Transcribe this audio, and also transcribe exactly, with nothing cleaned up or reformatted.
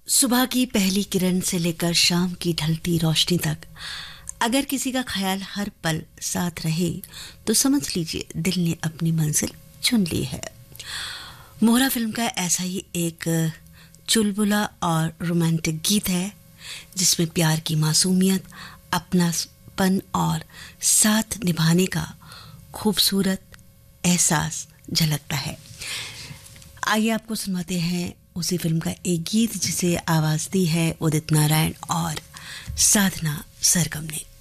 सुबह की पहली किरण से लेकर शाम की ढलती रोशनी तक अगर किसी का ख्याल हर पल साथ रहे तो समझ लीजिए दिल ने अपनी मंजिल चुन ली है। मोहरा फिल्म का ऐसा ही एक चुलबुला और रोमांटिक गीत है जिसमें प्यार की मासूमियत, अपनापन और साथ निभाने का खूबसूरत एहसास झलकता है। आइए आपको सुनाते हैं उसी फिल्म का एक गीत जिसे आवाज दी है उदित नारायण और साधना सरगम ने।